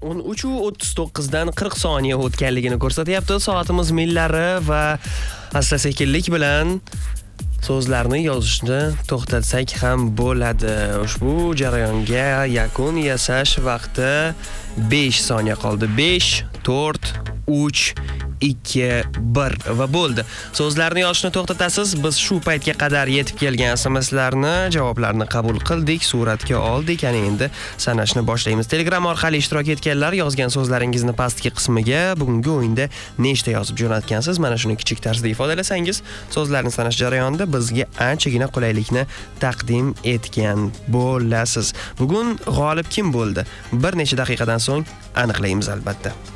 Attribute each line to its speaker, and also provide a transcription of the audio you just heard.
Speaker 1: 13:39 dan 40 soniya o'tganligini ko'rsatyapti. Soatimiz millari va asta-sekinlik bilan so'zlarni yozishni to'xtatsak ham bo'ladi. Ushbu jarayonga yakun yasash vaqti 5 soniya qoldi. 5, 4, 3, 2, 1 va bo'ldi. So'zlarni yozishni to'xtatasiz. Biz shu paytga qadar yetib kelgan SMSlarni, javoblarni qabul qildik, suratga oldik. Ana endi sanashni boshlaymiz. Telegram orqali ishtirok etganlar yozgan so'zlaringizni pastki qismiga bugungi o'yinda nechta yozib jo'natgansiz, mana shuni kichik tarzda ifodalasangiz, so'zlarni sanash jarayonida bizga anchagina qulaylikni taqdim etgan bo'lasiz. Bugun g'olib kim bo'ldi? Bir necha daqiqadan so'ng aniqlaymiz albatta.